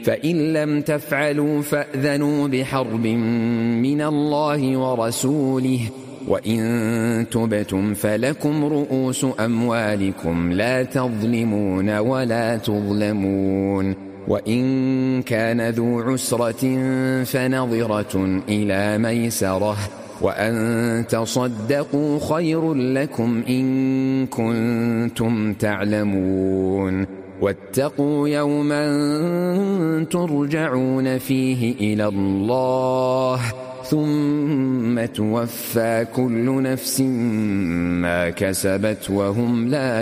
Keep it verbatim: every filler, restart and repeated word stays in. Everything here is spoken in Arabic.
فإن لم تفعلوا فأذنوا بحرب من الله ورسوله، وإن تبتم فلكم رؤوس أموالكم لا تظلمون ولا تظلمون. وإن كان ذو عسرة فنظرة إلى ميسرة، وأن تصدقوا خير لكم إن كنتم تعلمون. واتقوا يوما ترجعون فيه إلى الله ثم توفى كل نفس ما كسبت وهم لا